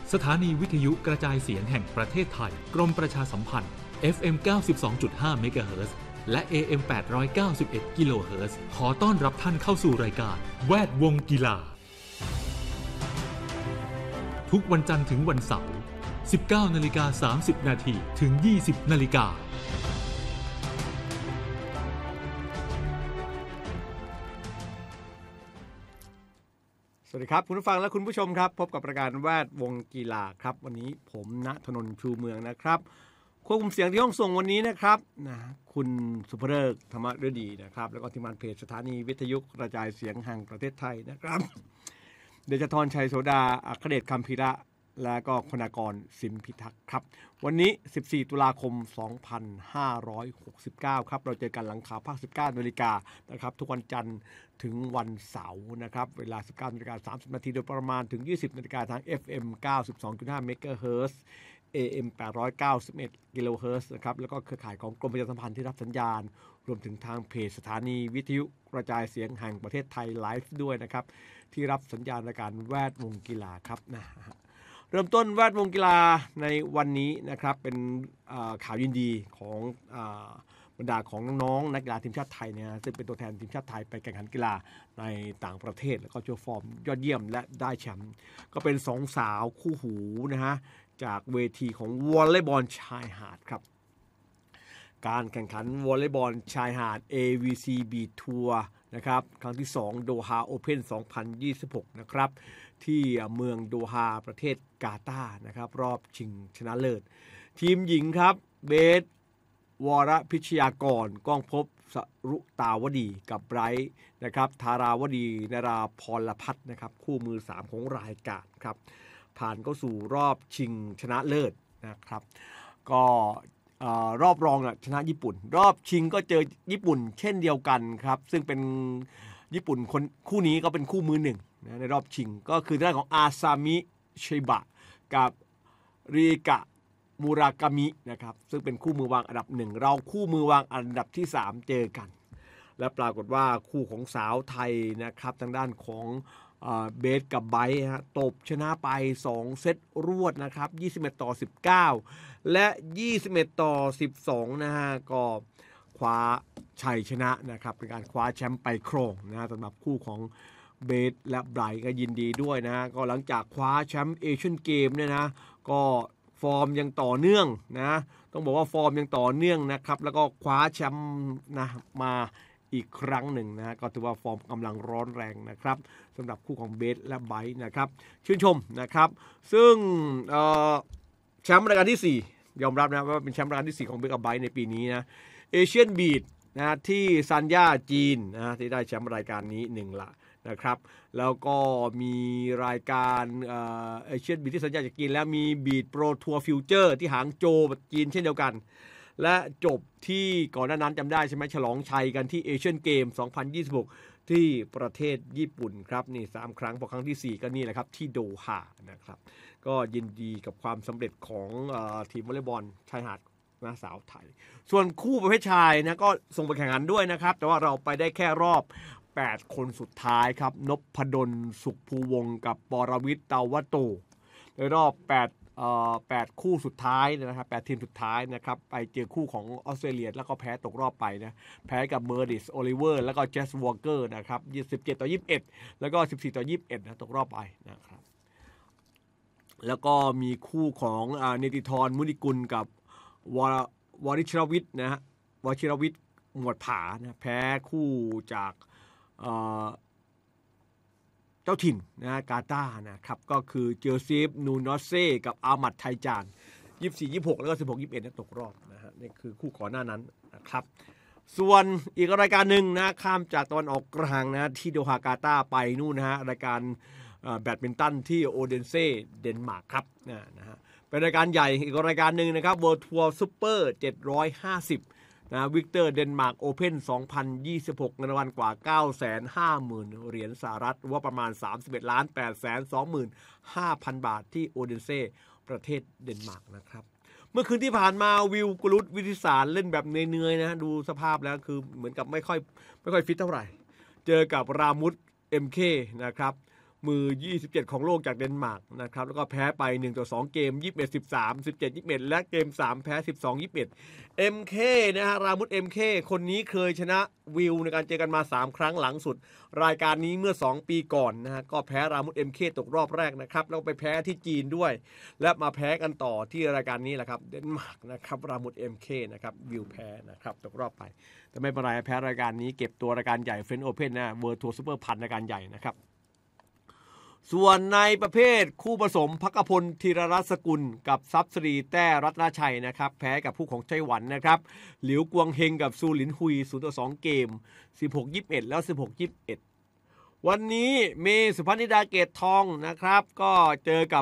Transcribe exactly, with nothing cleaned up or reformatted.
สถานีวิทยุกระจายเสียงแห่งประเทศไทยกรมประชาสัมพันธ์ เอฟ เอ็ม เก้าสิบสองจุดห้า เมกะเฮิรตซ์และ เอ เอ็ม แปดร้อยเก้าสิบเอ็ด กิโลเฮิรตซ์ขอต้อนรับท่านเข้าสู่รายการแวดวงกีฬาทุกวันจันทร์ถึงวันเสาร์ สิบเก้านาฬิกาสามสิบนาทีถึง ยี่สิบนาฬิกาสวัสดีครับคุณผู้ฟังและคุณผู้ชมครับพบกับรายการแวดวงกีฬาครับวันนี้ผมณธนนท์ชูเมืองนะครับควบคุมเสียงที่ห้องส่งวันนี้นะครับนะคุณสุภเริกธรรมฤดีนะครับแล้วก็ทีมงานเพจสถานีวิทยุกระจายเสียงแห่งประเทศไทยนะครับเดชธรชัยโสดาอัครเดชคำพีระและก็คนากรสิมพิทักษ์ครับวันนี้สิบสี่ตุลาคมสองพันห้าร้อยหกสิบเก้าครับเราเจอกันหลังข่าวภาคสิบเก้านาฬิกานะครับทุกวันจันทร์ถึงวันเสาร์นะครับเวลา สิบเก้านาฬิกาสามสิบนาทีโดยประมาณถึง ยี่สิบนาฬิกาทาง เอฟ เอ็ม เก้าสิบสองจุดห้า เมกะเฮิรตซ์ เอ เอ็ม แปดร้อยเก้าสิบเอ็ด กิโลเฮิรตซ์นะครับแล้วก็เครือข่ายของกรมประชาสัมพันธ์ที่รับสัญญาณรวมถึงทางเพจสถานีวิทยุกระจายเสียงแห่งประเทศไทยไลฟ์ด้วยนะครับที่รับสัญญาณรายการแวดวงกีฬาครับนะเริ่มต้นแวดวงกีฬาในวันนี้นะครับเป็นข่าวยินดีของบรรดาของน้องๆนักกีฬาทีมชาติไทยเนี่ยซึ่งเป็นตัวแทนทีมชาติไทยไปแข่งขันกีฬาในต่างประเทศแล้วก็โชว์ฟอร์มยอดเยี่ยมและได้แชมป์ก็เป็นสองสาวคู่หูนะฮะจากเวทีของวอลเลย์บอลชายหาดครับการแข่งขันวอลเลย์บอลชายหาด เอ วี ซี Beach Tour นะครับครั้งที่สองโดฮาโอเพ่นสองพันยี่สิบหกนะครับที่เมืองโดฮาประเทศกาตาร์นะครับรอบชิงชนะเลิศทีมหญิงครับเบสวรพิชยากรก้องภพสรุตาวดีกับไบรท์นะครับธาราวดีนราพรพัฒน์นะครับคู่มือสามของรายการครับผ่านเข้าสู่รอบชิงชนะเลิศนะครับก็รอบรองชนะญี่ปุ่นรอบชิงก็เจอญี่ปุ่นเช่นเดียวกันครับซึ่งเป็นญี่ปุ่นคนคู่นี้ก็เป็นคู่มือหนึ่งนะในรอบชิงก็คือด้านของอาซามิชิบะกับริกะมูรากามินะครับซึ่งเป็นคู่มือวางอันดับหนึ่งเราคู่มือวางอันดับที่สามเจอกันและปรากฏว่าคู่ของสาวไทยนะครับทางด้านของเบสกับไบท์ฮะตบชนะไปสองเซตรวดนะครับยี่สิบเอ็ดต่อสิบเก้าและยี่สิบเอ็ดต่อสิบสองนะฮะก็คว้าชัยชนะนะครับเป็นการคว้าแชมป์ไปครองนะสำหรับคู่ของเบสและไบรท์ก็ยินดีด้วยนะก็หลังจากคว้าแชมป์เอเชียนเกมเนี่ยนะก็ฟอร์มยังต่อเนื่องนะต้องบอกว่าฟอร์มยังต่อเนื่องนะครับแล้วก็คว้าแชมป์นะมาอีกครั้งหนึ่งนะก็ถือว่าฟอร์มกำลังร้อนแรงนะครับสำหรับคู่ของเบสและไบรท์นะครับชื่นชมนะครับซึ่งแชมป์รายการที่สี่ยอมรับนะว่าเป็นแชมป์รายการที่สี่ของเบสกับไบรท์ในปีนี้นะเอเชียนบีทนะที่ซันย่าจีนนะที่ได้แชมป์รายการนี้หนึ่งละนะครับแล้วก็มีรายการเอเชียนบีทที่สัญญาจากจีนแล้วมีบีทโปรทัวร์ฟิวเจอร์ที่หางโจวจีนเช่นเดียวกันและจบที่ก่อนหน้านั้นจำได้ใช่ไหมฉลองชัยกันที่เอเชียนเกมสองพันยี่สิบหกที่ประเทศญี่ปุ่นครับนี่สามครั้งพอครั้งที่สี่ก็นี่แหละครับที่โดฮานะครับก็ยินดีกับความสำเร็จของเอ่อทีมวอลเลย์บอลชายหาดนะสาวไทยส่วนคู่ประเภทชายนะก็ส่งไปแข่งขันด้วยนะครับแต่ว่าเราไปได้แค่รอบแปดคนสุดท้ายครับนพดลสุขภูวงศ์กับปรวิทย์เตาวโตในรอบแปดเอ่อแปดคู่สุดท้ายนะครับแปดทีมสุดท้ายนะครับไปเจอคู่ของออสเตรเลียแล้วก็แพ้ตกรอบไปนะแพ้กับเมอร์ดิสโอลิเวอร์แล้วก็เจสวอลเกอร์นะครับสิบเจ็ดต่อยี่สิบเอ็ดแล้วก็สิบสี่ต่อยี่สิบเอ็ดนะตกรอบไปนะครับแล้วก็มีคู่ของอ่าเนติธรมุนิกุลกับวรวริชรวิทย์นะฮะวชิรวิทย์หมวดผานะแพ้คู่จากเอ่อเจ้าถิ่นนะกาตาร์นะครับก็คือเจอซีฟนูนอสเซ่กับอามัดไทจานยี่สิบสี่ ยี่สิบหกแล้วก็สิบหก ยี่สิบเอ็ดนะตกรอบนะฮะนี่คือคู่ก่อนหน้านั้นนะครับส่วนอีกรายการหนึ่งนะข้ามจากตะวันออกกลางนะที่โดฮากาตาร์ไปนู่นนะฮะรายการแบดมินตันที่โอเดนเซ่เดนมาร์กครับนะนะฮะเป็นรายการใหญ่อีกรายการหนึ่งนะครับ World Tour Super เจ็ดร้อยห้าสิบนะวิกเตอร์เดนมาร์กโอเพ่นสองพันยี่สิบหกเงินรางวัลกว่า เก้าแสนห้าหมื่น เหรียญสหรัฐหรือว่าประมาณ สามสิบเอ็ดล้านแปดแสนสองหมื่นห้าพัน บาทที่โอเดนเซ่ประเทศเดนมาร์กนะครับเมื่อคืนที่ผ่านมาวิลกรุตวิทิสารเล่นแบบเหนื่อยๆนะดูสภาพแล้วคือเหมือนกับไม่ค่อยไม่ค่อยฟิตเท่าไหร่เจอกับรามุต เอ็ม เค นะครับมือยี่สิบเจ็ดของโลกจากเดนมาร์กนะครับแล้วก็แพ้ไปหนึ่งต่อสองเกมยี่สิบเอ็ด สิบสาม สิบเจ็ด ยี่สิบเอ็ดและเกมสามแพ้สิบสอง ยี่สิบเอ็ด เอ็ม เค นะฮะรามุต เอ็ม เค คนนี้เคยชนะวิวในการเจอกันมาสามครั้งหลังสุดรายการนี้เมื่อสองปีก่อนนะฮะก็แพ้รามุต เอ็ม เค ตกรอบแรกนะครับแล้วไปแพ้ที่จีนด้วยและมาแพ้กันต่อที่รายการนี้แหละครับเดนมาร์กนะครับรามุต เอ็ม เค นะครับวิวแพ้นะครับตกรอบไปแต่ไม่เป็นไรแพ้รายการนี้เก็บตัวรายการใหญ่เฟรนช์โอเพ่นนะเวิลด์ทัวร์ซุปเปอร์พันรายการใหญ่นะครับส่วนในประเภทคู่ผสมภักพลธีรรัตน์สกุลกับทรัพย์ศรีแต้รัตนชัยนะครับแพ้กับผู้ของไต้หวันนะครับหลิวกวงเฮงกับซูหลินฮุยศูนย์ต่อสองเกมสิบหก ยี่สิบเอ็ดแล้วสิบหก ยี่สิบเอ็ดวันนี้เมย์สุพนิดาเกตทองนะครับก็เจอกับ